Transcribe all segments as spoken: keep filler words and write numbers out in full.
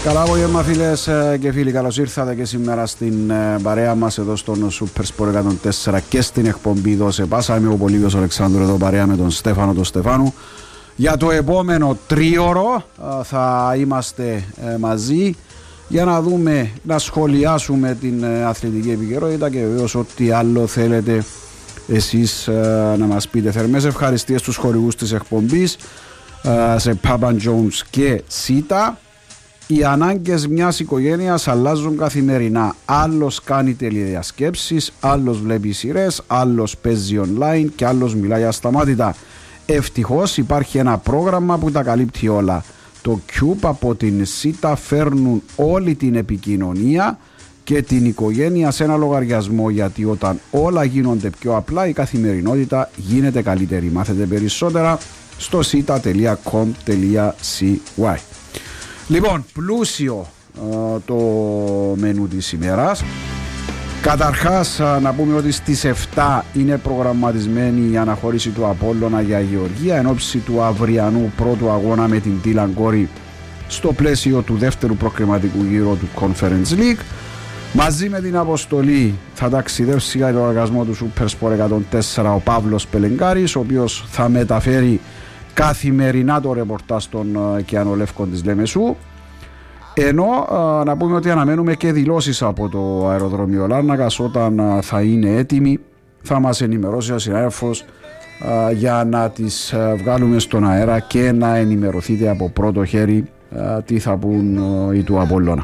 Καλά απόγευμα φίλες και φίλοι, καλώς ήρθατε και σήμερα στην παρέα μας εδώ στον Super Sport εκατόν τέσσερα και στην εκπομπή Δώσε Πάσα. Είμαι ο Πολύβιος Αλεξάνδρου εδώ παρέα με τον Στέφανο τον Στεφάνου. Για το επόμενο τρίωρο θα είμαστε μαζί για να δούμε, να σχολιάσουμε την αθλητική επικαιρότητα και βεβαίως ό,τι άλλο θέλετε εσείς να μας πείτε. Θερμές ευχαριστίες στους χορηγούς της εκπομπής, σε Papa Jones και Σίτα. Οι ανάγκες μιας οικογένειας αλλάζουν καθημερινά. Άλλος κάνει τηλεδιασκέψεις, άλλος βλέπει σειρές, άλλος παίζει online και άλλος μιλάει ασταμάτητα. Ευτυχώς υπάρχει ένα πρόγραμμα που τα καλύπτει όλα. Το Cube από την Σίτα φέρνουν όλη την επικοινωνία και την οικογένεια σε ένα λογαριασμό, γιατί όταν όλα γίνονται πιο απλά η καθημερινότητα γίνεται καλύτερη. Μάθετε περισσότερα στο σίτα τελεία κομ τελεία σι γουάι. Λοιπόν, πλούσιο ε, το μενού της ημέρας. Καταρχάς ε, να πούμε ότι στις εφτά είναι προγραμματισμένη η αναχώρηση του Απόλλωνα για Γεωργία εν ώψη του αυριανού πρώτου αγώνα με την Τίλαν Κόρη στο πλαίσιο του δεύτερου προκριματικού γύρου του Conference League. Μαζί με την αποστολή θα ταξιδεύσει για το οργασμό του Super Sport εκατόν τέσσερα ο Παύλος Πελεγκάρης, ο οποίος θα μεταφέρει καθημερινά το ρεπορτάζ των ωκεανολεύκων της Λεμεσού. Ενώ να πούμε ότι αναμένουμε και δηλώσεις από το αεροδρόμιο Λάρνακας. Όταν θα είναι έτοιμοι θα μας ενημερώσει ο συνάδελφος για να τις βγάλουμε στον αέρα και να ενημερωθείτε από πρώτο χέρι τι θα πούν οι του Απόλλωνα.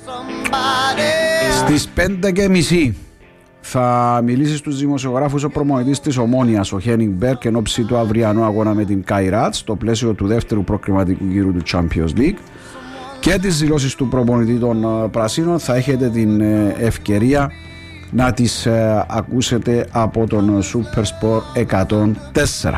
Στις πέντε και μισή θα μιλήσει στους δημοσιογράφους ο προπονητής της Ομόνοιας, ο Χένινγκ Μπέρκ, εν ώψη του αυριανού αγώνα με την Καϊράτ στο πλαίσιο του δεύτερου προκριματικού γύρου του Champions League. Και τις δηλώσεις του προπονητή των Πρασίνων θα έχετε την ευκαιρία να τις ακούσετε από τον Super Sport εκατόν τέσσερα.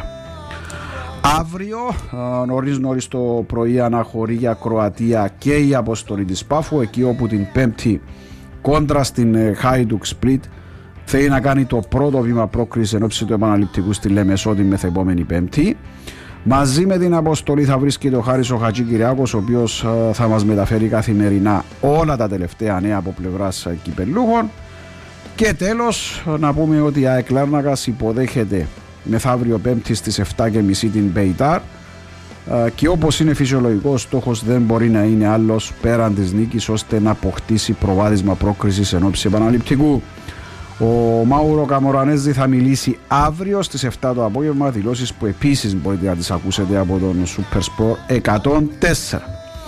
Αύριο νωρίς νωρίς το πρωί αναχωρεί για Κροατία και η αποστολή της Πάφου, εκεί όπου την Πέμπτη κόντρα στην Hajduk Split θέλει να κάνει το πρώτο βήμα πρόκρισης εν ώψη του επαναληπτικού στη Λέμεσό την μεθεπόμενη Πέμπτη. Μαζί με την αποστολή θα βρίσκεται ο Χάρης ο Χατζικυριάκος, ο οποίος θα μας μεταφέρει καθημερινά όλα τα τελευταία νέα από πλευράς κυπελούχων. Και τέλος να πούμε ότι η ΑΕΚ Λάρνακας υποδέχεται μεθαύριο Πέμπτη στις εφτά και μισή την Μπεϊτάρ και όπως είναι φυσιολογικό ο στόχος δεν μπορεί να είναι άλλος πέραν της νίκης, ώστε να αποκτήσει προβάδισμα πρόκρισης εν ώψη επαναληπτικού. Ο Μάουρο Καμορανέζη θα μιλήσει αύριο στις εφτά το απόγευμα, δηλώσεις που επίσης μπορείτε να τις ακούσετε από τον Super Sport εκατόν τέσσερα.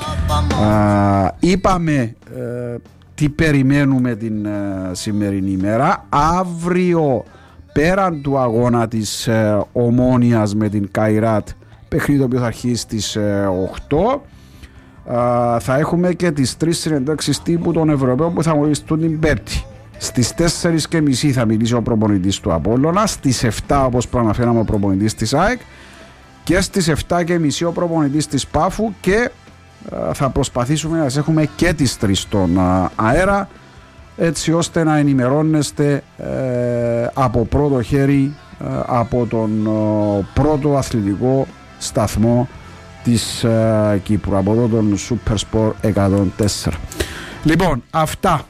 Α, είπαμε ε, τι περιμένουμε την ε, σημερινή ημέρα. Αύριο πέραν του αγώνα της ε, Ομόνοιας με την Καϊράτ, παιχνίδι το οποίο θα αρχίσει στις ε, οκτώ, ε, θα έχουμε και τις τρεις συνεντεύξεις τύπου των Ευρωπαίων που θα αγωνιστούν την Πέμπτη. Στις τέσσερις και μισή θα μιλήσει ο προπονητής του Απόλλωνα, στις εφτά όπως προαναφέραμε ο προπονητής της ΑΕΚ και στις εφτά και μισή ο προπονητής της Πάφου, και ε, θα προσπαθήσουμε να τις έχουμε και τις τρεις στον ε, αέρα, έτσι ώστε να ενημερώνεστε ε, από πρώτο χέρι ε, από τον ε, πρώτο αθλητικό σταθμό της ε, Κύπρου, από εδώ τον Super Sport εκατόν τέσσερα. Λοιπόν, αυτά.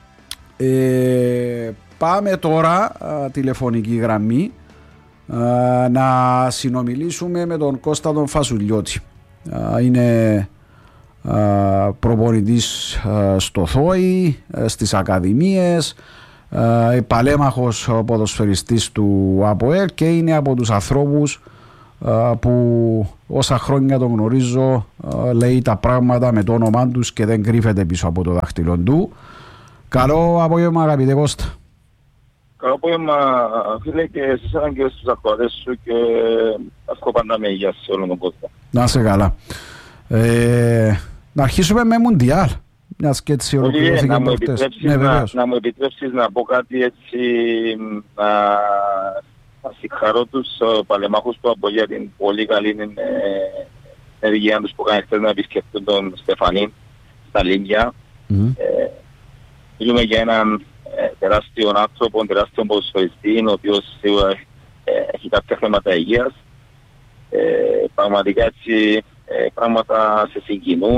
Ε, πάμε τώρα α, τηλεφωνική γραμμή α, να συνομιλήσουμε με τον Κώστα τον Φασουλιώτη. Α, είναι α, προπονητής α, στο ΘΟΗ, α, στις ακαδημίες, α, παλέμαχος ποδοσφαιριστής του ΑΠΟΕΛ και είναι από τους ανθρώπους α, που όσα χρόνια τον γνωρίζω α, λέει τα πράγματα με το όνομά τους και δεν κρύβεται πίσω από το δάχτυλο του. Καλό απόγευμα αγαπητέ Κώστα. Καλό απόγευμα φίλε, και σε εσένα και στους ακροατές σου, και αυτό πάντα με υγεία σε όλον τον κόσμο. Να είσαι καλά. Ε, να αρχίσουμε με Μουντιάλ. Μιας και έτσι ολοκληρώθηκε προχτές. Ναι, να, να μου επιτρέψεις να πω κάτι έτσι, να, να συγχαρώ τους παλεμάχους του από για την πολύ καλή ενεργεία τους που κάνει χθες να επισκεφτούν τον Στεφανή στα Λίγκια. Mm-hmm. Ε, Μιλούμε για έναν ε, τεράστιο άνθρωπο, τεράστιο ποδοσφαιριστή, ο οποίος σίγουρα ε, έχει κάποια θέματα υγείας. Ε, πραγματικά έτσι ε, πράγματα σε συγκινούν,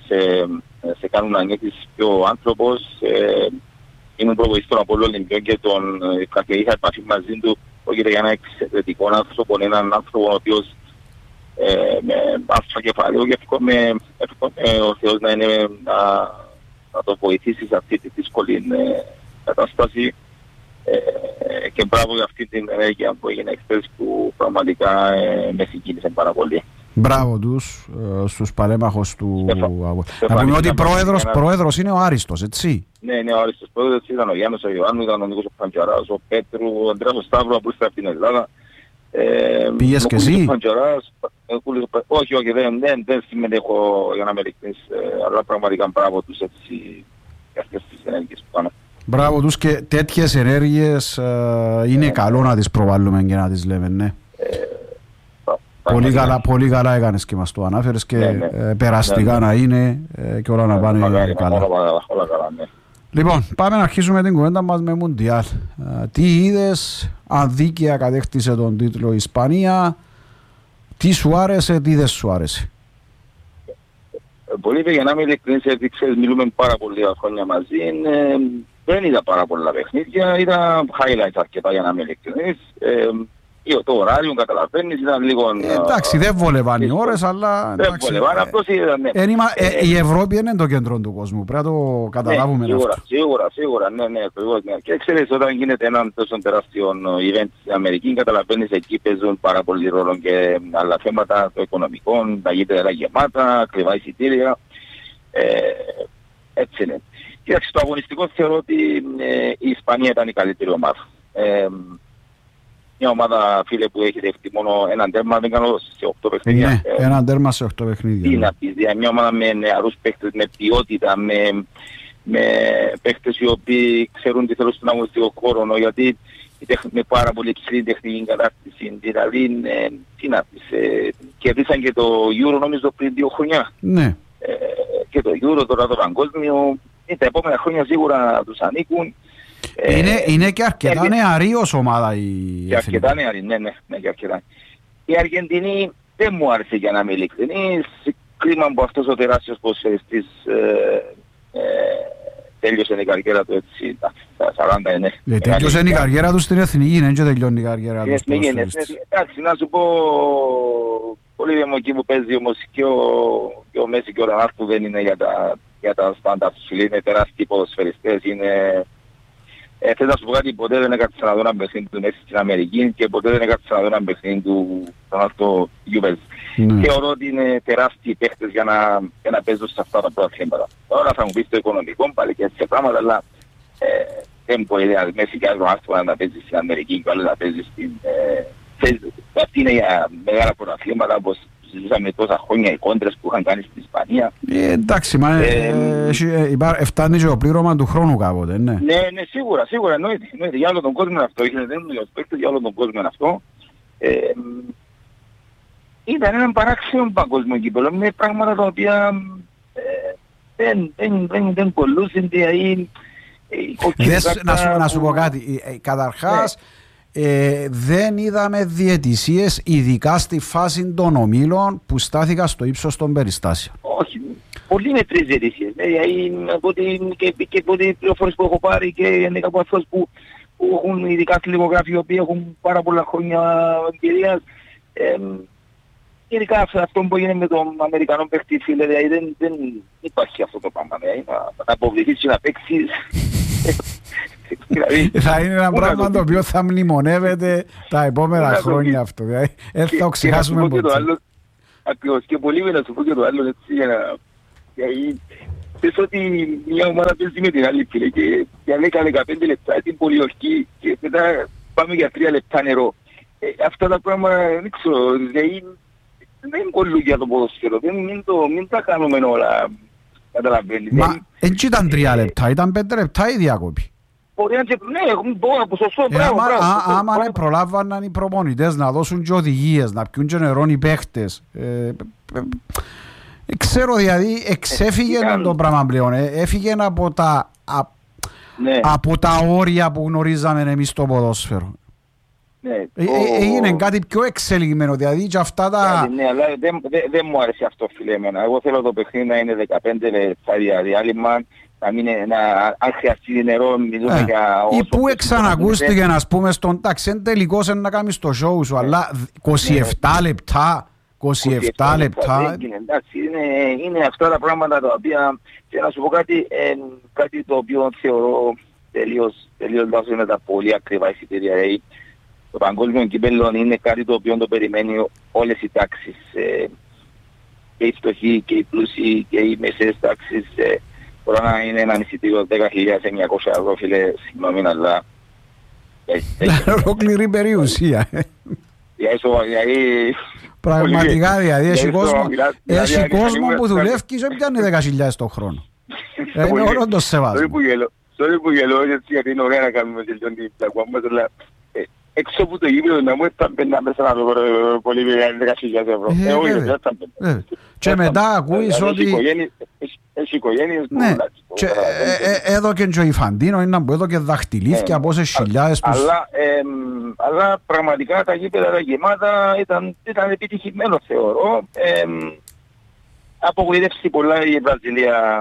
σε, σε κάνουν να νιώθεις πιο άνθρωπος. Ε, ήμουν προβοηθής στον Απόλλων Ολυμπιών και τον ε, είχα επαφή μαζί του, πρόκειται για ένα εξαιρετικό άνθρωπο, έναν άνθρωπο ο οποίος ε, με άσφα κεφαλαίο και εύχομαι, εύχομαι ο Θεός να, είναι, να, να το βοηθήσει σε αυτή τη δύσκολη ε, κατάσταση. Ε, και μπράβο για αυτή την ενέργεια που έγινε χθες που πραγματικά ε, με συγκίνησε πάρα πολύ. Μπράβο τους, ε, στους παλέμαχους του αγώνα. Να πούμε ότι πρόεδρος, ένα... πρόεδρος είναι ο Άριστος, έτσι. Ναι, είναι ο Άριστος πρόεδρος, ήταν ο Γιάννος, ο Ιωάννου, ήταν ο Νίκος ο Παντζαράς, ο Πέτρου, ο Ανδρέας ο Σταύρου που ήρθε από την Ελλάδα. Ε, Πήγες και εσύ? Όχι, όχι, δεν, δεν, δεν συμμετέχω για να με ρίχνεις, ε, αλλά πραγματικά μπράβο τους έτσι για αυτές τις ενέργειες που κάνω. Μπράβο τους και τέτοιες ενέργειες ε, είναι ναι, καλό να τις προβάλλουμε και να τις λέμε, ναι. Ε, πολύ, καλά, πολύ καλά έκανες και μας το ανάφερες και ναι, ναι. Ε, περαστικά ναι, ναι. να είναι ε, και όλα ναι, να πάνε ναι, καλά. Όλα, όλα, όλα καλά ναι. Λοιπόν, πάμε να αρχίσουμε την κουβέντα μας με Μουντιάλ. Ε, τι είδες, αν δίκαια κατέκτησε τον τίτλο η Ισπανία, τι σου άρεσε, τι δεν σου άρεσε? Πολύ για να μην ειλικρινείς, γιατί ξέρεις, μιλούμε πάρα πολλοί χρόνια μαζί. Ε, δεν είδα πάρα πολλά παιχνίδια, είδα highlights αρκετά για να μην ειλικρινείς. Ε, το ωράριο, καταλαβαίνεις, ήταν λίγο... Ε, εντάξει, δεν βολεύαν οι ώρες, αλλά... Δεν βολεύαν, αυτός ήταν... Ναι. Ε, ε, η Ευρώπη είναι το κέντρο του κόσμου, πρέπει να το καταλάβουμε. Ναι, σίγουρα, αυτό. σίγουρα, σίγουρα, ναι, ναι, ναι. Και ξέρεις, όταν γίνεται έναν τόσο τεράστιο event στην Αμερική, καταλαβαίνεις, εκεί παίζουν πάρα πολύ ρόλο και άλλα θέματα, το οικονομικό, τα γήπεδα γεμάτα, ακριβά εισιτήρια. Ε, έτσι είναι. Κοίταξε, το αγωνιστικό θεωρώ ότι ε, η Ισπανία ήταν η καλύτερη ομάδα. Ε, μια ομάδα, φίλε, που έχει δεχτεί μόνο έναν τέρμα, δεν κάνω σε οκτώ παιχνίδια. Ναι, ε, έναν τέρμα σε οκτώ παιχνίδια. Τι να πεις, μια ομάδα με νεαρούς παίκτες, με ποιότητα, με, με παίκτες οι οποίοι ξέρουν τι θέλουν στον αγωνιστικό χώρο, γιατί με πάρα πολύ ψηλή τεχνική κατάρτιση, δηλαδή, ε, τι να πεις, ε, κερδίσαν και το Euro νομίζω πριν δύο χρόνια. Ναι. Ε, και το Euro, τώρα το παγκόσμιο, τα επόμενα χρόνια σίγουρα τους ανήκουν. Είναι, ε, είναι και αρκετά ε, νεαρή ως ομάδα η και αρκετά νεαρή, ναι, ναι, ναι, και αρκετά. Η Αργεντινή δεν μου άρεσε για να είμαι ειλικρινής. Κρίμα που αυτός ο τεράστιος ποδοσφαιριστής ε, ε, τέλειωσε η καριέρα του έτσι στα σαράντα εννέα. Ε, τέλειωσε η καριέρα του στην Εθνική, δεν τελειώνει η καριέρα του. Εντάξει, να σου πω, πολύ δημοκή που παίζει όμως και ο, και ο Μέση και ο Ρονάλντο που δεν είναι για τα, για τα στάνταρ του, είναι τεράστιοι ποδοσφαιριστές, είναι... Ε, θες να σου πω κάτι, ποτέ δεν έκατσα να δω ένα παιχνίδι του Μέση στην Αμερική και ποτέ δεν έκατσα να δω ένα παιχνίδι του Ρονάλντο Γιούβελ. Mm. Θεωρώ ότι είναι τεράστιοι παίχτες για να, για να παίζουν σε αυτά τα πρωταθλήματα. Τώρα θα μου πεις το οικονομικό, πάλι και έτσι πράγματα, αλλά ε, δεν μπορεί να Μέση και Ρονάλντο να παίζει στην Αμερική και άλλο να παίζει στην... Ε, αυτή είναι για μεγάλα πρωταθλήματα, όπως ζήσαμε τόσα χρόνια οι κόντρες που είχαν κάνει στην Ισπανία. Ε, εντάξει, μα ε, ε, ε, φτάνει και το πλήρωμα του χρόνου κάποτε, ναι. Ναι, ναι, σίγουρα, σίγουρα, εννοείται, εννοείται. Για όλο τον κόσμο είναι αυτό, είχε δεν είναι παίκτες, για όλο τον κόσμο είναι αυτό. Ε, ήταν έναν παράξενο παγκόσμιο κύπελλο, με πράγματα τα οποία ε, δεν, δεν, δεν, δεν κολλούσαν, δηλαδή... Να σου, να σου πω κάτι, καταρχάς... Ναι. Ε, δεν είδαμε διαιτησίες, ειδικά στη φάση των ομίλων που στάθηκα στο ύψος των περιστάσεων. Όχι, πολύ μετρήσεις διαιτησίες. Και, και από τις πληροφορίες που έχω πάρει και από αυτούς που, που έχουν ειδικά στη λιγογράφη, οι οποίοι έχουν πάρα πολλά χρόνια εμπειρίας. Ε, ειδικά αυτό που έγινε με τον Αμερικανό παίχτη, φίλε, δηλαδή δεν, δεν υπάρχει αυτό το πράγμα. Δηλαδή, να, να αποβληθείς και να παίξεις. Θα είναι ένα πράγμα το οποίο θα μνημονεύεται τα επόμενα χρόνια αυτό. Δεν θα το ξεχάσουμε ποτέ. Ακριβώς, και πολύ με να σου πω και το άλλο έτσι για να... Πες ότι μια ομάδα παίζει με την άλλη φίλε και για δέκα με δεκαπέντε λεπτά την πολιορκή και μετά πάμε για τρία λεπτά νερό. Αυτά τα πράγματα δεν ξέρω, δηλαδή δεν κολλούν για το ποδοσφαίρο, μην τα κάνουμε όλα. Μα έτσι ήταν τρία λεπτά, ήταν πέντε λεπτά η διακόπη. Ναι, έχουν τώρα ποσοστό, μπράβο, άμα ναι προλάβαναν οι προπονητές να δώσουν και οδηγίες, να πιούν και νερόν οι παίχτες. Ξέρω δηλαδή, εξέφυγε το πράγμα πλέον, έφυγε από τα από τα όρια που γνωρίζαμε εμείς στο ποδόσφαιρο. Ναι, έγινε κάτι πιο εξελιγμένο, δηλαδή και αυτά τα... Ναι, αλλά δεν, δεν, δεν μου άρεσε αυτό, φίλε εμένα. Εγώ θέλω το παιχνίδι να είναι δεκαπέντε λεπτά διάλειμμα, να μην είναι, να, αν χρειαστεί νερό, μιλούμε ε, για... Ή πού εξανακούστηκε, να πούμε, στον τάξη, εν τελικός να κάνεις το show σου, αλλά είκοσι επτά λεπτά, είκοσι επτά λεπτά... Εντάξει, είναι, είναι αυτά τα πράγματα τα οποία... Και να σου πω κάτι, ε, κάτι το οποίο θεωρώ τελείως, τελείως λάθος με τα πολύ ακριβά εισιτήρια. Το παγκόσμιο κύπελλο είναι κάτι το οποίο το περιμένει όλες οι τάξεις, ε, και οι φτωχοί και οι πλούσιοι και οι μεσαίες τάξεις. Ε, μπορεί να είναι ένα εισιτήριο δέκα χιλιάδες εννιακόσια ευρώ, φίλε, συγγνώμη, αλλά... Ολόκληρη περιουσία. Πραγματικά, δηλαδή, έχει κόσμο που δουλεύει και δεν πιάνει δέκα χιλιάδες το χρόνο. Είναι όλο το σεβασμό. Sorry που γελώ, γιατί είναι ωραία να κάνουμε την πλακουά μας, αλλά έξω από το γήπεδο να μου ήταν πέντε μέσα να το πολύ δέκα χιλιάδες ευρώ. Ε, όχι, δεν ήταν πέντε. Και μετά ακούεις ότι... Έχει οικογένειες που... Ναι, και έδωκε και ο Ιφαντίνο, είναι που έδωκε δαχτυλίθκια από όσες χιλιάδες... Αλλά πραγματικά τα γήπεδα τα γεμάτα ήταν επιτυχημένο, θεωρώ. Απογοήτευσε πολλά η Βραζιλία.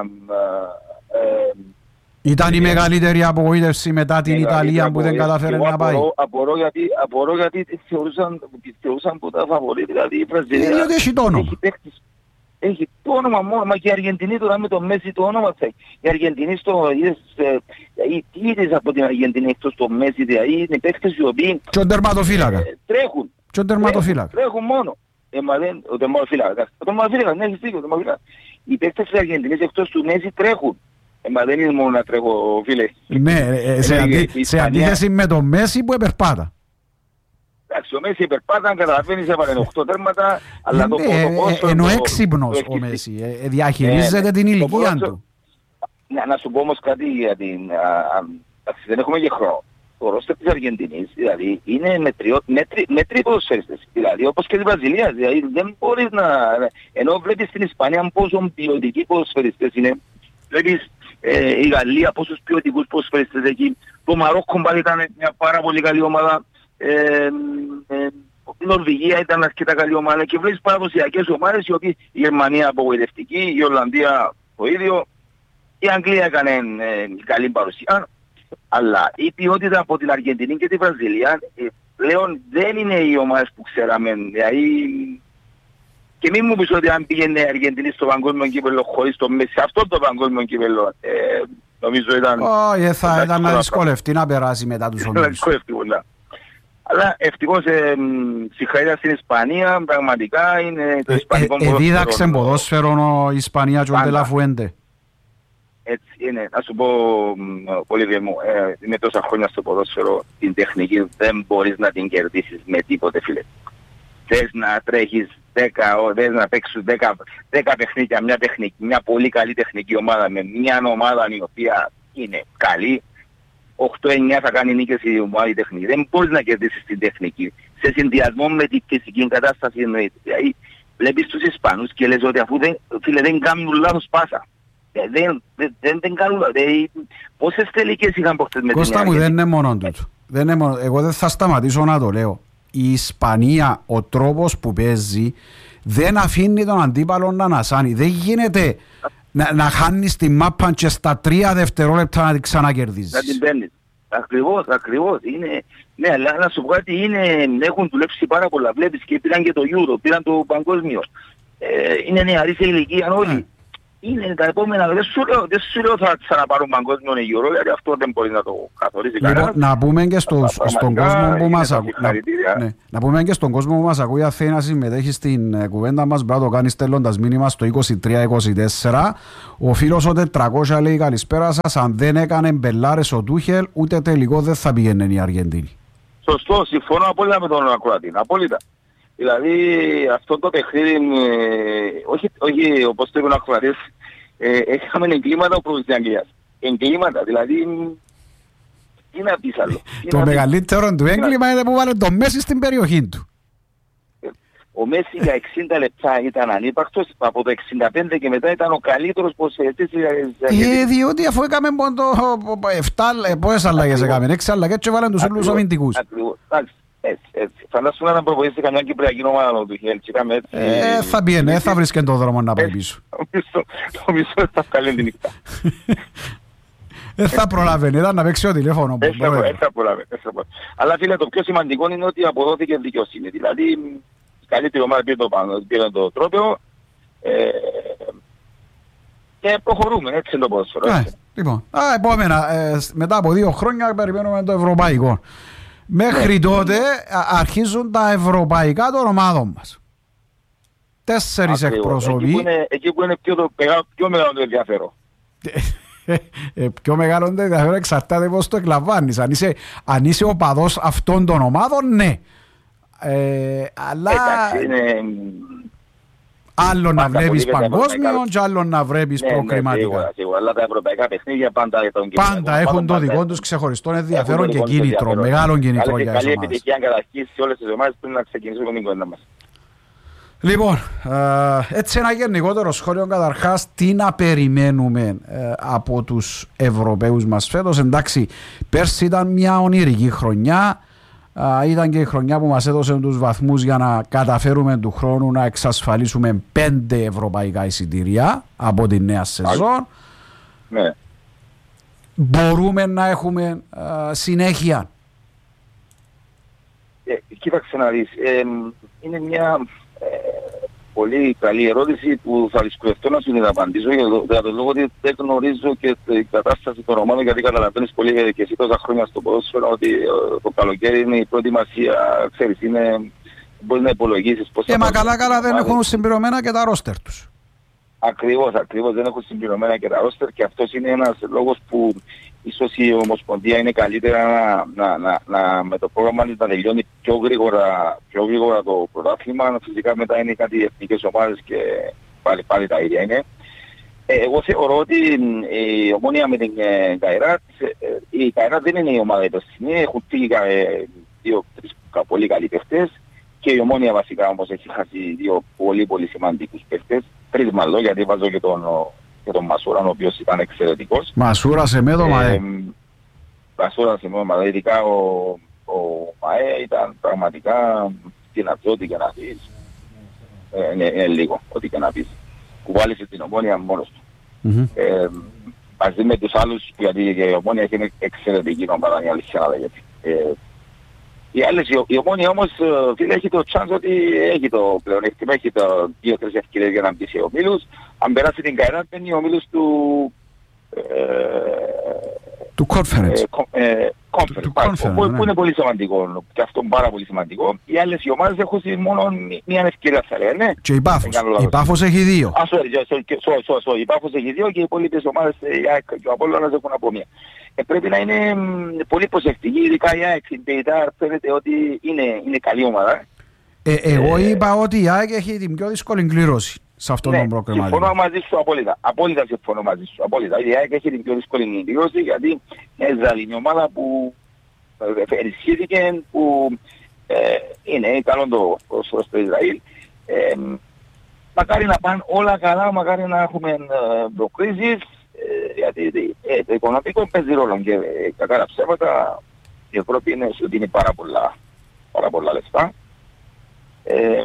Ήταν η μεγαλύτερη απογοήτευση μετά την Ιταλία που δεν κατάφερε να πάει. Απορώ γιατί, απορώ γιατί θεωρούσαν, θεωρούσαν που τα φαβορεί, δηλαδή η Βραζιλία. Διότι έχει το όνομα. Έχει το όνομα μόνο, μα και η Αργεντινή τώρα με το Μέση το όνομα θα έχει. Η Αργεντινή στο είδες, τι είδες από την Αργεντινή εκτός το Μέση, δηλαδή είναι παίκτες οι οποίοι... Και ο τερματοφύλακα. Τρέχουν. Και ο τερματοφύλακα. Τρέχουν μόνο. Ε, μα δεν, ο τερματοφύλακα. Ο τερματοφύλακα, ναι, έχεις δίκιο, ο τερματοφύλακα. Οι παίκτες της Αργεντινής εκτός του Μέση τρέχουν. Ε, μα δεν είναι μόνο να τρέχω, φίλε. Ναι, σε, αντί, σε αντίθεση με το Μέση που επερπάτα. Εντάξει, ο Μέση επερπάταν, καταλαβαίνεις, έβαλε οκτώ τέρματα, αλλά το ποδόσφαιρο... Ενώ έξυπνος ο Μέση, διαχειρίζεται την ηλικία του. Να σου πω όμως κάτι για την... Δεν έχουμε και χρόνο. Το ρόστερ της Αργεντινής, δηλαδή, είναι μετροί ποδοσφαιριστές. Δηλαδή, όπως και της Βραζιλίας, δηλαδή, δεν μπορείς να... Ενώ βλέπεις στην Ισπανία πόσο ποιοτικοί ποδοσφαιριστές είναι, βλέπεις η Γαλλία πόσους ποιοτικούς ποδοσφαιριστές εκεί, το Μαρόκο πάλι ήταν μια πάρα πολύ καλή ομάδα. Ε, ε, η Νορβηγία ήταν αρκετά καλή ομάδα και βλέπεις παραδοσιακές ομάδες οι οποίες η Γερμανία απογοητευτική, η Ολλανδία το ίδιο, η Αγγλία έκανε ε, καλή παρουσία, αλλά η ποιότητα από την Αργεντινή και τη Βραζιλία ε, πλέον δεν είναι οι ομάδες που ξέραμε. Δηλαδή, και μην μου πεις ότι αν πήγαινε η Αργεντινή στο παγκόσμιο κύπελλο χωρίς το Μέση, αυτό το παγκόσμιο κύπελλο ε, νομίζω ήταν... Όχι, θα ήταν να δυσκολευτεί να περάσει μετά τους ομίλους. Αλλά ευτυχώς ε, συγχαρητήρια στην Ισπανία, πραγματικά είναι το ισπανικό ε, ποδόσφαιρο. Εδίδαξε ποδόσφαιρο η Ισπανία και ο Ντελαφουέντε. Έτσι είναι. Να σου πω πολύ βιαίμου, ε, με τόσα χρόνια στο ποδόσφαιρο, την τεχνική δεν μπορείς να την κερδίσεις με τίποτε, φίλε. Θες να τρέχεις δέκα, θες να παίξεις δέκα παιχνίδια, μια, τεχνική, μια πολύ καλή τεχνική ομάδα με μια ομάδα η οποία είναι καλή. οκτώ εννιά θα κάνει νίκες η ομάδα η τεχνική. Δεν μπορείς να κερδίσεις την τεχνική. Σε συνδυασμό με την φυσική κατάσταση εννοείται. Δηλαδή βλέπεις τους Ισπανούς και λες ότι αφού δεν, φίλε, δεν κάνουν λάθος πάσα. Δεν, δεν, δεν, δεν κάνουν λάθος. Πόσες τελικές είχαν προχτές με την Κώστα μου, δεν είναι μόνο τούτο. Δεν είναι μόνο. Εγώ δεν θα σταματήσω να το λέω. Η Ισπανία, ο τρόπος που παίζει, δεν αφήνει τον αντίπαλο να ανασάνει. Δεν γίνεται να, να χάνεις τη μάπα και στα τρία δευτερόλεπτα να την ξανακερδίζεις. Να την παίρνεις. Ακριβώς, ακριβώς. Είναι, ναι, αλλά να σου πω κάτι, είναι, έχουν δουλέψει πάρα πολλά. Βλέπεις και πήραν και το Euro, πήραν το παγκόσμιο. Ε, είναι νεαροί σε ηλικία όλοι. Mm. Είναι τα επόμενα, δεν σου λέω, δεν σου λέω θα ξαναπάρουν παγκόσμιο Euro, γιατί αυτό δεν μπορεί να το καθορίσει λοιπόν, κανένας. Να πούμε και στο, στον κόσμο που μας ακούει. Να, ναι, να πούμε και στον κόσμο που μας ακούει, αν θέλει να συμμετέχει στην ε, κουβέντα μας, πρέπει να το κάνει στέλνοντας μήνυμα στο είκοσι τρία είκοσι τέσσερα. Ο φίλος ο τετρακόσια λέει καλησπέρα σας, αν δεν έκανε μπελάρες ο Τούχελ, ούτε τελικό δεν θα πήγαινε η Αργεντίνη. Σωστό, συμφωνώ απόλυτα με τον ακροατή, απόλυτα. Δηλαδή αυτό το παιχνίδι, ε, όχι, όχι όπως το είπαν ο ακροατής, ε, είχαμε εγκλήματα προς την Αγγλίας. Εγκλήματα, δηλαδή, τι να πεις άλλο. Το μεγαλύτερο του έγκλημα είναι που βάλε το Μέση στην περιοχή του. Ο Μέση για εξήντα λεπτά ήταν ανύπαρκτος, από το εξήντα πέντε και μετά ήταν ο καλύτερος ποδοσφαιριστής της Αργεντινής. Ε, διότι αφού έκαμε επτά, πόσες αλλαγές έκαμε, έξι αλλαγές και βάλαν τους όλους αμυντικούς. Ακριβώς. Έτσι, έτσι. Φαντάσου να προπονήσει καμιά κυπριακή ομάδα του Χέλτσι. Ε, θα πιένε, θα βρίσκει τον δρόμο να πάει πίσω. Το μισό θα βγάλει τη νύχτα. Δεν θα προλαβαίνει, ήταν να παίξει ο τηλέφωνο. Δεν θα προλαβαίνει. Αλλά φίλε, το πιο σημαντικό είναι ότι αποδόθηκε δικαιοσύνη. Δηλαδή, η καλύτερη ομάδα πήρε το τρόπαιο και προχωρούμε, έτσι είναι το ποδόσφαιρο. Λοιπόν, επόμενα, μετά από δύο χρόνια περιμένουμε το ευρωπαϊκό. Μέχρι τότε αρχίζουν τα ευρωπαϊκά των ομάδων μας. Τέσσερις εκπροσωποί. Εκεί που είναι πιο, πιο μεγάλο το ενδιαφέρον. Πιο μεγάλο το ενδιαφέρον εξαρτάται πώς το εκλαμβάνεις. Αν είσαι, αν είσαι οπαδός αυτών των ομάδων, ναι. Ε, αλλά... Εντάξει, είναι... Άλλο να βλέπεις παγκόσμιο και άλλο να βλέπεις ναι, προκριματικά. Ναι, σίγουρα, σίγουρα. Αλλά τα ευρωπαϊκά παιχνίδια πάντα, πάντα έχουν το δικό τους ξεχωριστό ενδιαφέρον και κίνητρο. Μεγάλο κίνητρο για τις ομάδες. Καλή επιτυχία καταρχήν σε όλες τις ομάδες πριν να ξεκινήσουμε την κοντά μας. Λοιπόν, έτσι ένα γενικότερο σχόλιο καταρχάς, τι να περιμένουμε από τους Ευρωπαίους μας φέτος. Εντάξει, πέρσι ήταν μια ονειρική χρονιά. Uh, ήταν και η χρονιά που μας έδωσε τους βαθμούς για να καταφέρουμε του χρόνου να εξασφαλίσουμε πέντε ευρωπαϊκά εισιτήρια από τη νέα σεζόν. Ναι. Μπορούμε να έχουμε uh, συνέχεια. Ε, κοίταξε να δεις. Ε, είναι μια ε, πολύ καλή ερώτηση που θα δυσκολευτώ να σου την απαντήσω για τον λόγο ότι δεν γνωρίζω και την κατάσταση των ομάδων, γιατί καταλαβαίνεις πολύ και εσύ τόσα χρόνια στο ποδόσφαιρο ότι το καλοκαίρι είναι η προετοιμασία, ξέρεις, είναι, μπορεί να υπολογίσεις πώς... Ε, μα καλά καλά δεν έχουν συμπληρωμένα και τα ρόστερ τους. Ακριβώς, ακριβώς δεν έχουν συμπληρωμένα και τα ρόστερ και αυτός είναι ένας λόγος που ίσως η Ομοσπονδία είναι καλύτερα να, να, να, να, με το πρόγραμμα να τελειώνει πιο γρήγορα, πιο γρήγορα το πρωτάθλημα. Φυσικά μετά είναι κάτι εθνικές ομάδες και πάλι, πάλι τα ίδια είναι. Ε, εγώ θεωρώ ότι η Ομόνια με την Καϊράτ, η Καϊράτ δεν είναι η ομάδα υπερσινή, έχουν φύγει δύο τρεις πολύ καλοί παίχτες και η Ομόνια βασικά όμως έχει χάσει δύο πολύ πολύ σημαντικούς παίχτες. Τρεις μάλλον, γιατί βάζω και τον, και τον Μασούρα, ο οποίος ήταν εξαιρετικός. Μασούρα σε μέδο, Μαέ. Ε, Μασούρα σε μέδο, δηλαδή ειδικά ο, ο Μαέ ήταν πραγματικά δυνατότητα και να πεις. Ε, είναι, είναι λίγο, ό,τι και να πεις. Κουβάλισε την Ομόνια μόνος του. Mm-hmm. Ε, μαζί με τους άλλους, γιατί η Ομόνια είναι εξαιρετική ομάδα, η αλήθεια να λέγεται. Ε, Οι άλλες, η Ομόνια όμως φίλε, έχει το chance ότι έχει το πλεονέκτημα, έχει το δύο-τρεις ευκαιρίες για να μπει σε ομίλους. Αν περάσει την Καϊράτ είναι ο ομίλους του... Ε, του conference. Ε, ε, conference, του, πάλι, conference που, ναι. που είναι πολύ σημαντικό και αυτό είναι πάρα πολύ σημαντικό. Οι άλλες οι ομάδες έχουν μόνο μία ευκαιρία θα λένε. Ναι. Και η Πάφος, η Πάφος έχει δύο. Α, sorry, sorry, sorry, sorry, η Πάφος έχει δύο και οι υπόλοιπες ομάδες και ο Απόλλωνας έχουν από μία. Ε, πρέπει να είναι μ, πολύ προσεκτική, ειδικά η ΑΕΚ στην Πεϊτάρ φαίνεται ότι είναι, είναι καλή ομάδα. Ε, εγώ ε, είπα ότι η ΑΕΚ έχει την πιο δύσκολη κλήρωση σε αυτόν ναι, τον προκριματικό. Συμφωνώ μαζί σου απόλυτα. Απόλυτα συμφωνώ μαζί σου. Απόλυτα. Η ΑΕΚ έχει την πιο δύσκολη κλήρωση γιατί είναι μια ομάδα που ενισχύθηκε, που ε, είναι καλό το πρόσωπο στο Ισραήλ. Ε, μακάρι να πάνε όλα καλά, μακάρι να έχουμε ε, προκρίσεις. Γιατί ε, το οικονομικό παίζει ρόλο και ε, κακά τα ψέματα η Ευρώπη είναι ότι είναι πάρα πολλά, πάρα πολλά λεφτά. Ε,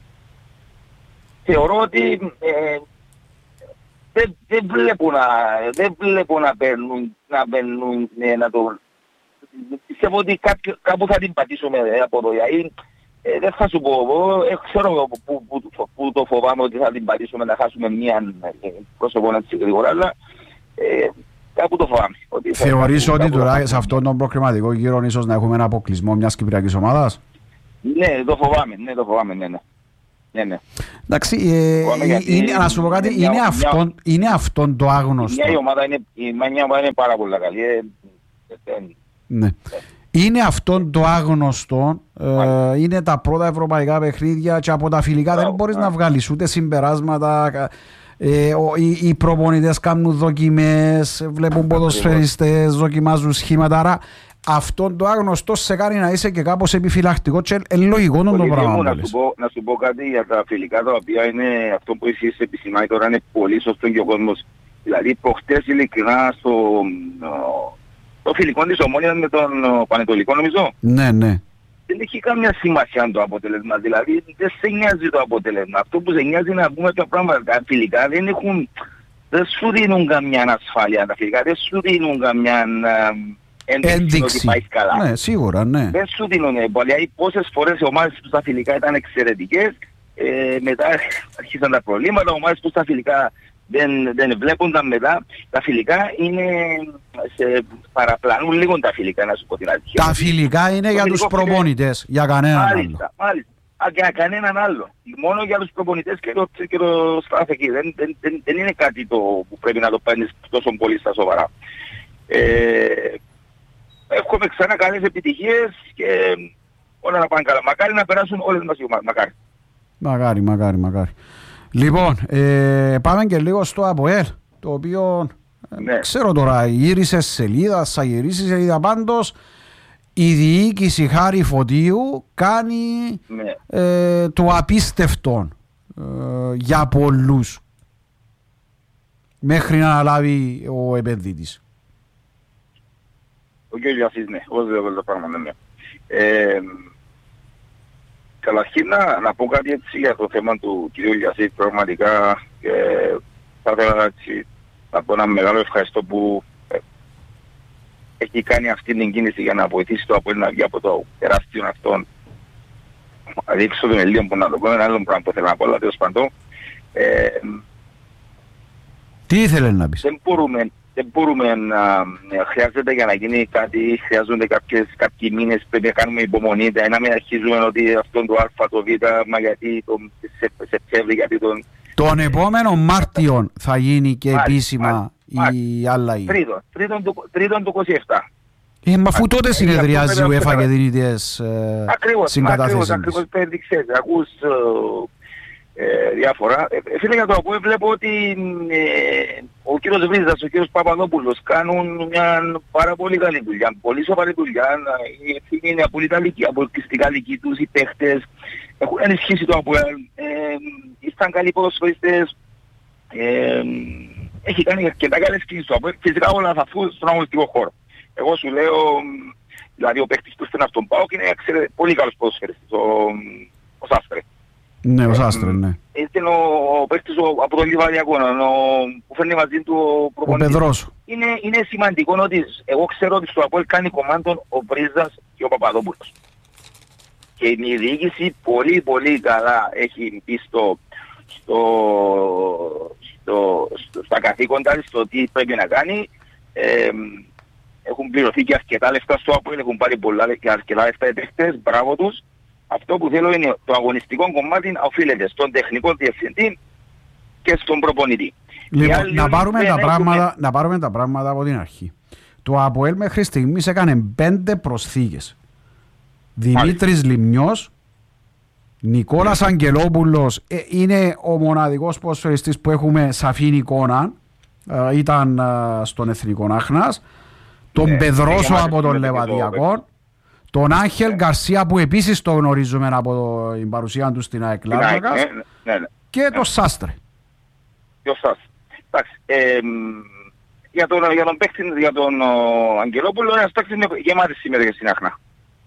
θεωρώ ότι ε, δεν, δεν βλέπω να, δεν βλέπω να παίρνουν, να παίρνουν, ε, να το... Πιστεύω ότι κάποιο, κάπου θα την πατήσουμε ε, από εδώ. Δηλαδή, ε, δεν θα σου πω εγώ, ε, ξέρω που, που, που, που το φοβάμαι ότι θα την πατήσουμε να χάσουμε μία ε, πρόσωπο έτσι γρήγορα, αλλά Ε, κάπου το φοβάμαι. Ότι θεωρείς ότι τώρα σε αυτόν τον προκριματικό γύρο ίσως να έχουμε ένα αποκλεισμό μιας κυπριακής ομάδας? Ναι, το φοβάμαι, ναι, το φοβάμαι, ναι, ναι. ναι, ναι. Εντάξει, ε, είναι, να σου πω κάτι, είναι, είναι, αυτόν, μια, είναι αυτόν το άγνωστο. Μια ομάδα είναι, μια ομάδα είναι πάρα πολύ καλή. Ε, ε, ε, ναι. Ε. Είναι αυτόν το άγνωστο, ε, είναι τα πρώτα ευρωπαϊκά παιχνίδια και από τα φιλικά δεν μπορείς να βγάλεις ούτε συμπεράσματα. Ε, ο, οι, οι προπονητές κάνουν δοκιμές, βλέπουν ποδοσφαιριστές, δοκιμάζουν σχήματα, άρα αυτόν το άγνωστο σε κάνει να είσαι και κάπως επιφυλακτικό και ε, λογικό το πράγμα. Να σου, πω, να σου πω κάτι για τα φιλικά τα οποία είναι αυτό που εσείς επισημάνει τώρα είναι πολύ σωστό και ο κόσμος. Δηλαδή προχτές ειλικρινά στο το φιλικό της Ομόνιας με τον Πανετολικό νομίζω. Ναι, ναι. δεν έχει καμία σημασία το αποτέλεσμα. Δηλαδή δεν σε νοιάζει το αποτέλεσμα. Αυτό που σε νοιάζει είναι να πούμε τα πράγματα. Τα φιλικά δεν έχουν, δεν σου δίνουν καμιά ασφάλεια. Τα φιλικά δεν σου δίνουν καμιά ένδειξη ότι πάει καλά. Ναι, σίγουρα, ναι. Δεν σου δίνουν. Δηλαδή πόσες φορές οι ομάδες που στα φιλικά ήταν εξαιρετικές, ε, μετά αρχίσαν τα προβλήματα, ομάδες που στα φιλικά δεν, δεν βλέπονταν μετά. Τα φιλικά είναι, σε παραπλανούν λίγο τα φιλικά, να σου πω την αλήθεια. Τα φιλικά είναι το για τους προπονητές, για κανέναν μάλιστα, άλλο. Μάλιστα, για κανέναν άλλο. Μόνο για τους προπονητές και το, και το staff εκεί. Δεν, δεν, δεν, δεν είναι κάτι το που πρέπει να το παίρνεις τόσο πολύ στα σοβαρά. Ε, Εύχομαι ξανά καλές επιτυχίες και όλα να πάνε καλά. Μακάρι να περάσουν όλες μας οι ομάδες. Μακάρι. Μακάρι, μακάρι, μακάρι. Λοιπόν, ε, πάμε και λίγο στο ΑΠΟΕΛ, το οποίο ναι. ξέρω τώρα, γύρισε σελίδα, θα γυρίσει σελίδα. Πάντως η διοίκηση Χάρη Φωτίου κάνει ναι. ε, το απίστευτο ε, για πολλούς μέχρι να αναλάβει ο επενδυτής. Ο κ. Γιασής, ναι, όπως δεν το πράγμα, ναι. Ε, Καταρχήν να, να πω κάτι έτσι για το θέμα του κ. Γιασή, πραγματικά και θα ήθελα έτσι, να πω ένα μεγάλο ευχαριστώ που ε, έχει κάνει αυτή την κίνηση για να βοηθήσει το ΑΠΟΕΛ να βγει από το τεράστιο αυτόν αδίξω των Ελλήνων που να το πω, ένα άλλο πράγμα που θέλω να πω, αλλά τέλος πάντων. Ε, Τι ήθελε να πεις? Δεν μπορούμε, δεν μπορούμε να χρειάζεται για να γίνει κάτι, χρειάζονται κάποιες, κάποιοι μήνες, πρέπει να κάνουμε υπομονή, να μην αρχίζουμε ότι αυτό το Α, το Β, μα γιατί τον Σεπτέμβρη, γιατί τον... Τον επόμενο Μάρτιο θα γίνει και μάλιστα, επίσημα μάλιστα, η άλλαγη. Τρίτον, τρίτον, τρίτον το είκοσι επτά. Ε, μα αφού τότε συνεδριάζει η UEFA και δίνει τις συγκαταθέσεις. Ακριβώς, ακριβώς, ξέρεις, ακούς ε, διάφορα. Ε, φίλε, για το ΑΠΟΕΛ βλέπω ότι ε, ο κύριος Βρίζας, ο κύριος Παπαδόπουλος κάνουν μια πάρα πολύ καλή δουλειά, πολύ σοβαρή δουλειά. Η ευθύνη είναι αποκλειστικά δική τους, οι παίχτες έχουν ενισχύσει το ΑΠΟΕΛ, ε, ήσταν καλοί ποδοσφαιριστές, ε, έχει κάνει αρκετά καλές κινήσεις το ΑΠΟΕΛ, φυσικά όλα θα φύγουν στον αγωνιστικό χώρο. Εγώ σου λέω, δηλαδή ο παίχτης που ήρθε αυτόν πάω και είναι ξέρετε, πολύ καλός ποδοσφαιριστής, ο, ο Σάστρε. Ναι, ο Σάστρε, ναι. Είναι ο, ο παίχτης ο, από το Λιβαδιακό, που φέρνει μαζί του ο προπονητής. Ο Πεδρός. Είναι, είναι σημαντικό ότι εγώ ξέρω ότι στο ΑΠΟΕΛ κάνει κομμάτων ο Βρίζας και ο Παπαδόπουλος. Και η διοίκηση πολύ πολύ καλά έχει πει στο, στο, στο, στο, στα καθήκοντα στο τι πρέπει να κάνει. Ε, έχουν πληρωθεί και αρκετά λεφτά στο ΑΠΟΕΛ, έχουν πάρει πολλά και αρκετά λεφτά οι παίχτες, μπράβο τους. Αυτό που θέλω είναι το αγωνιστικό κομμάτι να οφείλεται στον τεχνικό διευθυντή και στον προπονητή. Λοιπόν, να πάρουμε, τα πράγματα, έχουμε... να πάρουμε τα πράγματα από την αρχή. Το ΑΠΟΕΛ μέχρι στιγμής έκανε πέντε προσθήκες. Δημήτρης Λιμνιός, Νικόλας Αγγελόπουλος, ε, είναι ο μοναδικός ποδοσφαιριστής που έχουμε σαφήν εικόνα, ε, ήταν ε, στον Εθνικό Άχνας, τον ναι, Πεδρόσο ναι, από τον Λεβαδιακό, τον Άγχελ Γκαρσία που επίσης το γνωρίζουμε από το, την παρουσία του στην ΑΕΚ Λάρνακας ναι, ναι, ναι, και ναι. τον Σάστρε. Και ο Σάστρε. Εντάξει, ε, για τον, για τον παίκτη, για τον ο, Αγγελόπουλο, ένας παίκτης με γεμάτη συμμετοχή στην Άχνα.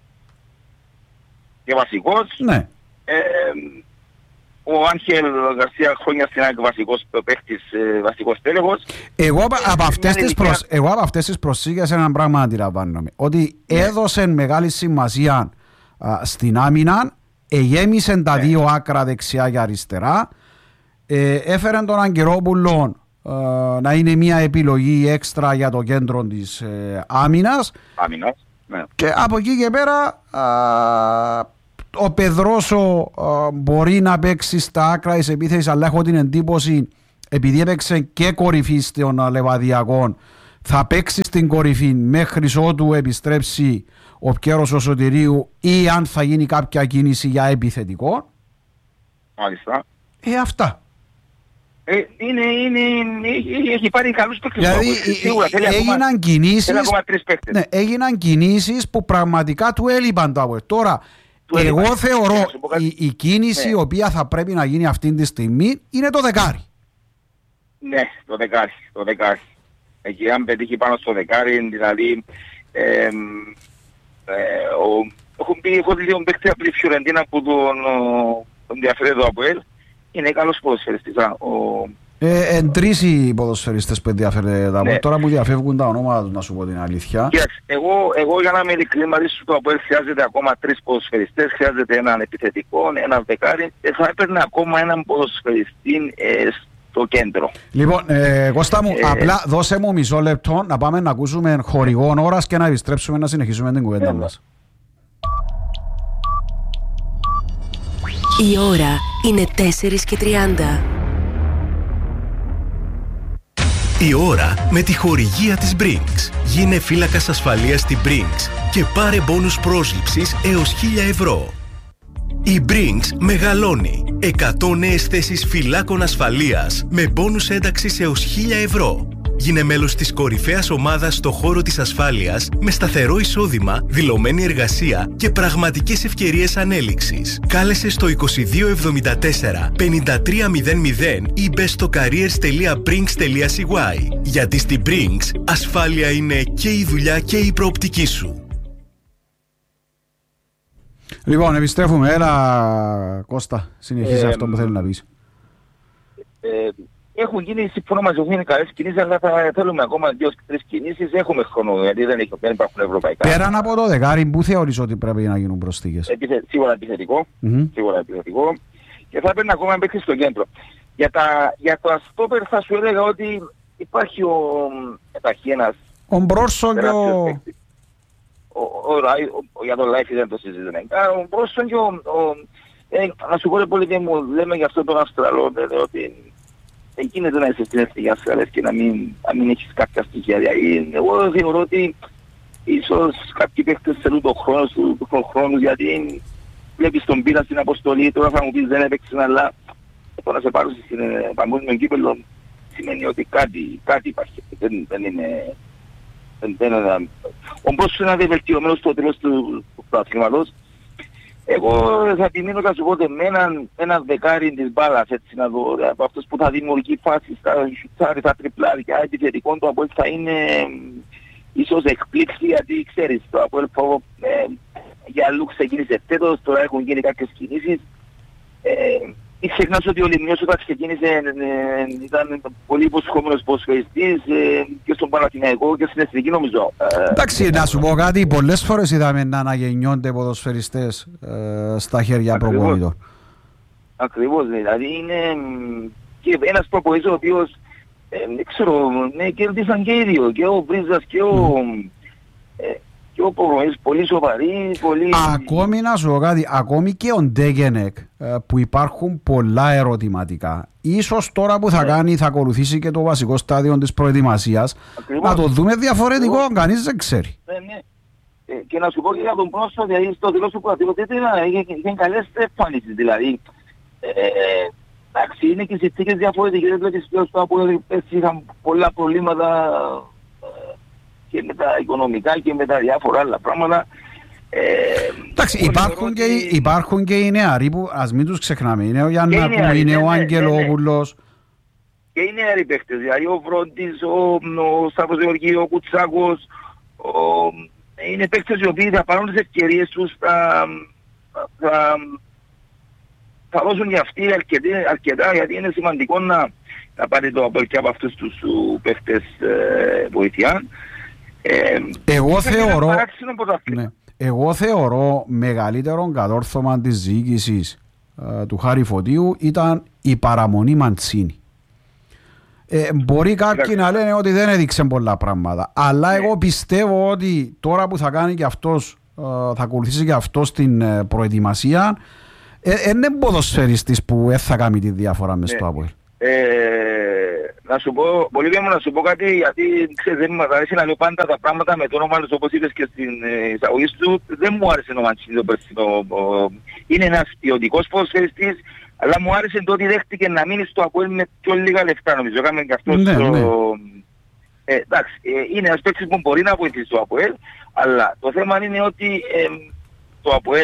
Και βασικός. Ναι. Ε, ο Άγχελ Γκαρσία χρόνια στην ΑΕΚ βασικός παίκτης, ε, βασικός τέλεχος. Εγώ από αυτές τις, προσ... τις προσήγες ένα πράγμα αντιλαμβάνομαι. Ότι ναι. έδωσε μεγάλη σημασία α, στην άμυνα, εγέμισε τα ναι. δύο άκρα δεξιά και αριστερά, ε, έφερε τον Αγγελόπουλο ε, να είναι μια επιλογή έξτρα για το κέντρο της ε, άμυνας. Άμυνας, ναι. Και από εκεί και πέρα α, ο Πεδρόσο α, μπορεί να παίξει στα άκρα της επίθεσης, αλλά έχω την εντύπωση επειδή έπαιξε και κορυφή στον Λεβαδιακό θα παίξει στην κορυφή μέχρι ότου επιστρέψει ο Πκέρος ο Σωτηρίου ή αν θα γίνει κάποια κίνηση για επιθετικό. Μάλιστα. Ε, αυτά. Ε, είναι, είναι, είναι, έχει πάρει καλούς παίκτες. Δηλαδή έγιναν κινήσεις, ναι, έγιναν κινήσεις που πραγματικά του έλειπαν το ΑΠΟΕΛ. Τώρα, του εγώ έλειπαν. θεωρώ η, η κίνηση ναι. η οποία θα πρέπει να γίνει αυτή τη στιγμή είναι το δεκάρι. Ναι, το δεκάρι, το δεκάρι. Εκεί αν πετύχει πάνω στο δεκάρι, δηλαδή ε, ε, ο, έχουν πει, έχω δει λίγο παίκτη από τη Φιωρεντίνα που τον, τον ενδιαφέρει το ΑΠΟΕΛ. Είναι καλός ποδοσφαιριστής. Ε, εν τρεις οι ποδοσφαιριστές που ενδιαφέρει τα ναι. Τώρα μου διαφεύγουν τα ονόματα τους, να σου πω την αλήθεια. Yes. Εγώ, εγώ για να είμαι ειλικρινής μαζί σου, το ΑΠΟΕΛ χρειάζεται ακόμα τρεις ποδοσφαιριστές, χρειάζεται έναν επιθετικό, έναν δεκάρι. Ε, θα έπαιρνε ακόμα έναν ποδοσφαιριστή ε, στο κέντρο. Λοιπόν, ε, Κώστα μου, ε, απλά δώσε μου μισό λεπτό να πάμε να ακούσουμε χορηγό ώρας και να επιστρέψουμε να συνεχίσουμε την κουβέντα μας. Η ώρα είναι τέσσερις και τριάντα. Η ώρα με τη χορηγία της Brinks. Γίνε φύλακας ασφαλείας στην Brinks και πάρε μπόνους πρόσληψης έως χίλια ευρώ. Η Brinks μεγαλώνει. εκατό νέες θέσεις φυλάκων ασφαλείας με μπόνους ένταξης έως χίλια ευρώ. Γίνε μέλος της κορυφαίας ομάδας στο χώρο της ασφάλειας με σταθερό εισόδημα, δηλωμένη εργασία και πραγματικές ευκαιρίες ανέλυξης. Κάλεσε στο είκοσι δύο εβδομήντα τέσσερα πενήντα τρία μηδέν μηδέν ή μπες στο careers τελεία brinks τελεία c y. Γιατί στην Brinks ασφάλεια είναι και η δουλειά και η προοπτική σου. Λοιπόν, επιστρέφουμε. Έλα, Κώστα, συνεχίζει ε, αυτό που θέλει να πεις. Ε, Έχουν γίνει, συμφωνώ μαζί, έχουν γίνει καλές κινήσεις, αλλά θα θέλουμε ακόμα δύο-τρεις κινήσεις. Έχουμε χρόνο, γιατί δεν υπάρχουν ευρωπαϊκά. Πέραν από το δεκάρι, πού θεωρείς ότι πρέπει να γίνουν προσθήκες? Επιθε, σίγουρα επιθετικό. Mm-hmm. Σίγουρα επιθετικό. Και θα πρέπει να ακόμα παίξει στο κέντρο. Για, τα, για το αστόπερ θα σου έλεγα ότι υπάρχει ο Ταχένας. Ο Μπρόσον και ο... ο, ο, ο... Για το life δεν το συζητάμε. Ο Μπρόσον και ο... ο ε, να σου πω πολύ δεν μου λέμε για αυτό τον Αυστραλό, ότι γίνεται να είσαι στην εθνική ασφαλές και να μην, να μην έχεις κάποια στοιχεία. Δηλαδή, εγώ θεωρώ ότι ίσως κάποιοι παίκτες θέλουν τον χρόνο σου, τον χρόνο, γιατί βλέπεις τον πήρα στην αποστολή, τώρα θα μου πεις δεν έπαιξε, αλλά τώρα να σε πάρω στην παγκόσμιο κύπελλο σημαίνει ότι κάτι, κάτι υπάρχει. Δεν, δεν είναι... Δεν, δεν είναι ο Μπρόσος είναι βελτιωμένος στο τέλος του, του πρωταθλήματος. Εγώ θα επιμείνω να σου πω με έναν, έναν δεκάρι της μπάλας, έτσι να δω, από αυτός που θα δημιουργεί φάσεις, θα σουτσάρει, θα τριπλάρει και επιθετικό το ΑΠΟΕΛ θα είναι ίσως εκπλήξη, γιατί ξέρεις, το ΑΠΟΕΛ ε, για αλλού ξεκίνησε φέτος, τώρα έχουν γίνει κάποιες κινήσεις. Ε, Μην ξεχνάς ότι ο Λιμνιός όταν ξεκίνησε ε, ήταν πολύ υποσχόμενος ποδοσφαιριστής ε, και στον Παναθηναϊκό και στην Εθνική νομίζω. Εντάξει, να σου πω κάτι, πολλές φορές είδαμε να αναγεννιόνται ποδοσφαιριστές ε, στα χέρια προπονητών. Ακριβώς, δηλαδή είναι και ένας προπονητής ο οποίος ε, δεν ξέρω, ναι, κέρδισαν και οι δύο, και ο Βρίζας και ο... Mm. Ε, και ο προπονητής πολύ σοβαρή, πολύ... Ακόμη να σου πω κάτι, ακόμη και ο Ντέγενεκ που υπάρχουν πολλά ερωτηματικά. Ίσως τώρα που θα κάνει, θα ακολουθήσει και το βασικό στάδιο της προετοιμασίας. Ακριβώς. Να το δούμε διαφορετικό, Ακριβώς. Κανείς δεν ξέρει. Ναι, ναι. Ε, και να σου πω και για τον πρόσωπο, δηλαδή στο δηλώσιο του πρωταθλήματος είχε καλές εμφανίσεις, δηλαδή. Εντάξει, είναι και συνθήκες διαφορετικές, δεν βλέπεις πλέον στο Απόλλωνα είχαν πολλά προβλήματα και με τα οικονομικά και με τα διάφορα άλλα πράγματα. Ε, Εντάξει, υπάρχουν και, ότι... υπάρχουν και οι νεαροί που ας μην τους ξεχνάμε. Είναι ο Γιάννακου, είναι ο Αγγελόπουλος. Και οι νεαροί παίχτες, δηλαδή ο Βρόντις, ο, ο Σταύρος Γεωργίου, ο Κουτσάκος, ο, είναι παίχτες οι οποίοι θα πάρουν τις ευκαιρίες τους, θα, θα, θα δώσουν για αυτοί αρκετά, αρκετά, γιατί είναι σημαντικό να, να πάρει το απολ και από αυτούς τους παίχτες ε, βοηθειά. Ε, εγώ, θεωρώ, ναι, εγώ θεωρώ μεγαλύτερο κατόρθωμα της διοίκησης ε, του Χάρη Φωτίου ήταν η παραμονή Μαντσίνη. Ε, μπορεί κάποιοι να λένε ότι δεν έδειξε πολλά πράγματα, αλλά εγώ πιστεύω ότι τώρα που θα κάνει και αυτός, ε, θα ακολουθήσει και αυτός στην ε, προετοιμασία, ε, είναι ποδοσφαιριστής που δεν θα κάνει τη διαφορά μες στο ΑΠΟΕΛ. Να σου πω, πολύ bien μου να σου πω κάτι, γιατί ξέρεις δεν μου αρέσει να λέω πάντα τα πράγματα με το όνομα τους, όπως είπες και στην εισαγωγή σου, δεν μου άρεσε ο Μαντσίνη το περσινό. Είναι ένας ποιοτικός ποδοσφαιριστής, αλλά μου άρεσε το ότι δέχτηκε να μείνει στο ΑΠΟΕΛ με πιο λίγα λεφτά, νομίζω. Έκαμε και αυτός ναι, το... ναι. Ε, εντάξει, ε, είναι ένας παίκτης που μπορεί να βοηθήσει το ΑΠΟΕΛ, αλλά το θέμα είναι ότι ε, το ΑΠΟΕΛ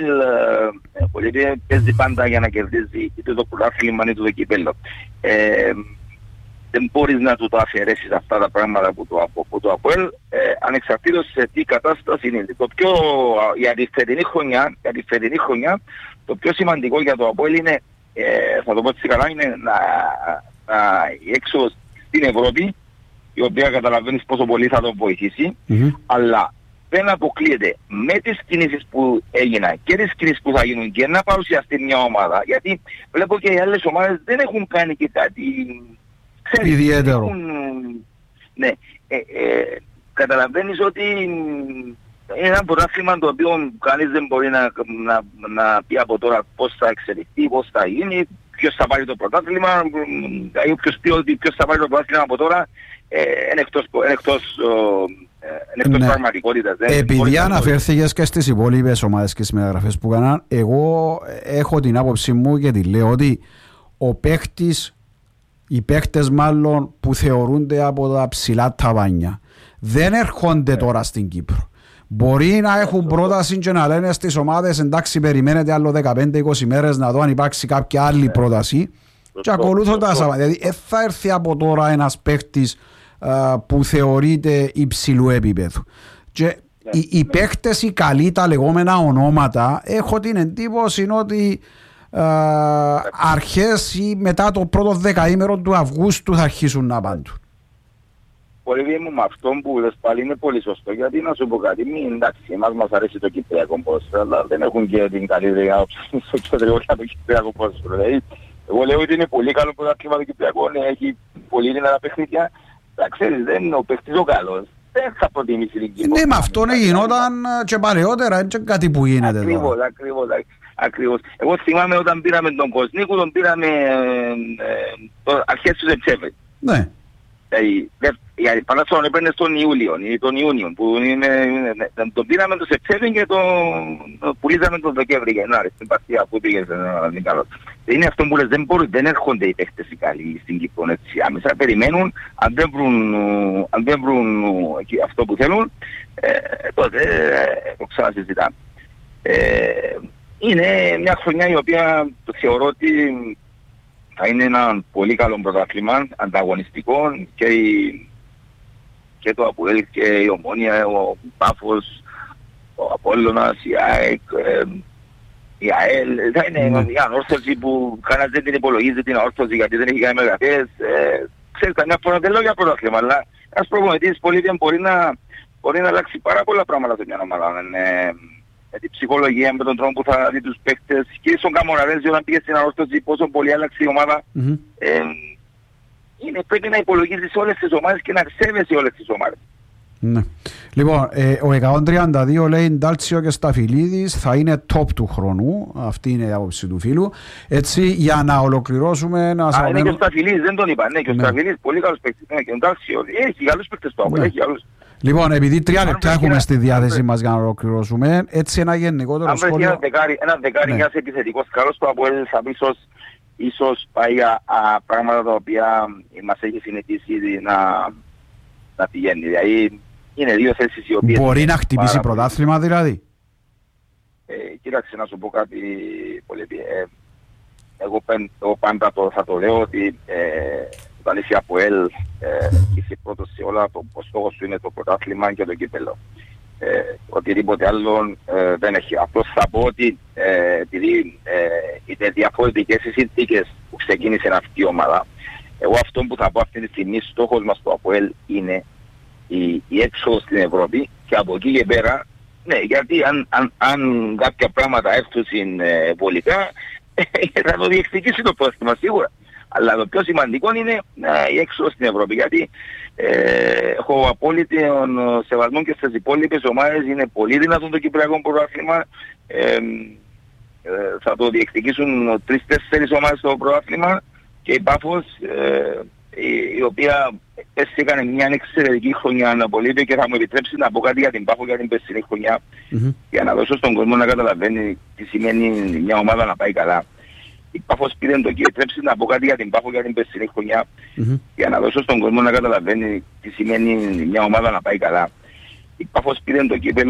ε, παίζει πάντα για να κερδίζει είτε το πρωτάθλημα είτε το κύπελλο. Ε, δεν μπορείς να του το αφαιρέσεις αυτά τα πράγματα που το, που το ΑΠΟΕΛ, ε, ανεξαρτήτως σε τι κατάσταση είναι. Το πιο, για τη φετινή χρονιά, για τη φετινή χρονιά, το πιο σημαντικό για το ΑΠΟΕΛ είναι, ε, θα το πω έτσι καλά, είναι να, να η έξοδος στην Ευρώπη, η οποία καταλαβαίνεις πόσο πολύ θα το βοηθήσει, mm-hmm. αλλά δεν αποκλείεται με τις κινήσεις που έγιναν και τις κινήσεις που θα γίνουν και να παρουσιαστεί μια ομάδα, γιατί βλέπω και οι άλλες ομάδες δεν έχουν κάνει και κάτι ιδιαίτερο. Έχουν, ναι, ε, ε, καταλαβαίνεις ότι είναι ένα πρωτάθλημα το οποίο κανείς δεν μπορεί να, να, να πει από τώρα πώς θα εξελιχθεί, πώς θα γίνει, ποιος θα πάρει το πρωτάθλημα, ή όποιος πει ότι ποιος θα πάρει το πρωτάθλημα από τώρα, ε, είναι εκτός, είναι εκτός, είναι εκτός ναι. πραγματικότητας. Επειδή αναφέρθηκες και στις υπόλοιπες ομάδες και στις μεταγραφές που έκαναν, εγώ έχω την άποψή μου και τη λέω ότι ο παίκτης, οι παίκτες μάλλον που θεωρούνται από τα ψηλά ταβάνια δεν έρχονται yeah. τώρα στην Κύπρο. Μπορεί να έχουν πρόταση και να λένε στις ομάδες εντάξει περιμένετε άλλο δεκαπέντε είκοσι μέρες να δω αν υπάρξει κάποια άλλη πρόταση yeah. και ακολούθοντα τα δηλαδή δεν θα έρθει από τώρα ένας παίκτης uh, που θεωρείται υψηλού επίπεδου. Και yeah. οι, οι παίκτες, οι καλοί, τα λεγόμενα ονόματα, έχω την εντύπωση ότι Uh, αρχές ή μετά το πρώτο δεκαήμερο του Αυγούστου θα αρχίσουν να πάνε. Πολύ μου με αυτό που λες πάλι είναι πολύ σωστό, γιατί να σου πω κάτι, μην εντάξει, εμάς μας αρέσει το κυπριακό ποδόσφαιρο, αλλά δεν έχουν και την καλύτερη άποψη στο κεντρικό για το κυπριακό ποδόσφαιρο. Δηλαδή, εγώ λέω ότι είναι πολύ καλό πρωτάθλημα το κυπριακό, έχει πολύ δυνατά παιχνίδια, αλλά ξέρεις, δεν είναι ο παίχτης ο καλός. Δεν θα προτιμήσει την Κύπρο. Ναι, με αυτό γινόταν και παλαιότερα, έτσι κάτι που γίνεται ακριβώς, τώρα. Ακριβώς, ακριβώς. Ακριβώς. Εγώ θυμάμαι όταν πήραμε τον Κοσνίκου, τον πήραμε ε, ε, αρχές του Σεπτέμβρη. Ναι. Δηλαδή, παράσον έπαιρνε τον Ιούλιο, τον Ιούνιο, που είναι, είναι, τον πήραμε τον Σεπτέμβρη και τον το πουλήσαμε τον Δεκέμβρη Γενάρη, στην παρτία που πήγε στην Καλό. Είναι αυτό που λες, δεν, μπορούν, δεν έρχονται οι παίχτες οι καλοί στην Κύπρο, έτσι. Άμεσα περιμένουν, αν δεν βρουν, αν δεν βρουν αυτό που θέλουν, ε, τότε ε, το ξανασυζητάμε. Ε, είναι μια χρονιά η οποία θεωρώ ότι θα είναι ένα πολύ καλό πρωτάθλημα, ανταγωνιστικό και, η, και το ΑΠΟΕΛ και η Ομόνια, ο Πάφος, ο Απόλλωνας, η ΑΕΚ, ε, η ΑΕΛ. Θα είναι mm. μια ανόρθωση που κανένας δεν την υπολογίζει την ανόρθωση γιατί δεν έχει κάνει μεγαθές. Ε, ξέρεις, καμιά φορά δεν λέω για πρωτάθλημα, αλλά ένας προπονητής πολύ μπορεί να, μπορεί να αλλάξει πάρα πολλά πράγματα σε μια ομάδα. Ε, με την ψυχολογία, με τον τρόπο που θα δει τους παίκτες και στον Καμοραρέζη όταν πήγε στην ανόρθωση πόσο πολύ άλλαξε η ομάδα. Mm-hmm. Ε, είναι, πρέπει να υπολογίζεις όλες τις ομάδες και να σέβεσαι όλες τις ομάδες. Ναι. Λοιπόν, ε, ο εκατόν τριάντα δύο λέει Ντάλτσιο και Σταφυλίδης θα είναι top του χρόνου. Αυτή είναι η άποψη του φίλου. Έτσι, για να ολοκληρώσουμε... Να Α, είναι και ο Σταφυλίδης, δεν τον είπα. Ναι, και ο ναι. Σταφυλίδης, πολύ καλός παίκτης. Ναι, και ο Ντάλτσιο, έχει καλούς παίκτες το ΑΠΟΕΛ, έχει καλούς. Λοιπόν, επειδή τρία λεπτά έχουμε ένα, στη διάθεσή μας για να ολοκληρώσουμε, έτσι ένα γενικότερο αν σχόλιο... Αν βρεθεί ένα δεκάρι μιας ναι. επιθετικός καλός το ΑΠΟΕΛ θα πει ίσως, ίσως πάει για πράγματα τα οποία μας έχει συνηθίσει να, να πηγαίνει. Δηλαδή είναι δύο θέσεις οι οποίες... Μπορεί να χτυπήσει πρωτάθλημα δηλαδή. Ε, κοίταξε να σου πω κάτι πολύ. Ε, εγώ, εγώ πάντα το, θα το λέω ότι... Ε, όταν είσαι ΑΠΟΕΛ, ε, είσαι πρώτος σε όλα, το, ο στόχος σου είναι το πρωτάθλημα και το κύπελλο. Ε, οτιδήποτε άλλο ε, δεν έχει. Απλώς θα πω ότι ε, επειδή ε, είναι διαφορετικές οι συνθήκες που ξεκίνησε αυτή η ομάδα, εγώ αυτό που θα πω αυτή τη στιγμή, στόχος μας το ΑΠΟΕΛ είναι η, η έξοδος στην Ευρώπη και από εκεί και πέρα, ναι, γιατί αν, αν, αν κάποια πράγματα έρθουν ε, βολικά, θα το διεκδικήσει το πρόστιμα σίγουρα. Αλλά το πιο σημαντικό είναι ε, η έξοδος στην Ευρώπη, γιατί ε, έχω απόλυτη σεβασμό και στις υπόλοιπες ομάδες, είναι πολύ δυνατόν το κυπριακό πρωτάθλημα, ε, ε, θα το διεκδικήσουν τρεις-τέσσερις ομάδες στο πρωτάθλημα και η Πάφος, ε, η, η οποία έκανε μια εξαιρετική χρονιά αναπολύτω και θα μου επιτρέψει να πω κάτι για την Πάφο για την περσινή χρονιά, mm-hmm. για να δώσω στον κόσμο να καταλαβαίνει τι σημαίνει μια ομάδα να πάει καλά. Η Πάφος πήρε το και επιτρέψει να πω κάτι για την Πάφο για την περσινή χρονιά, mm-hmm. για να δώσω στον κόσμο να καταλαβαίνει τι σημαίνει μια ομάδα να πάει καλά. Η Πάφος πήρε το κύπελλο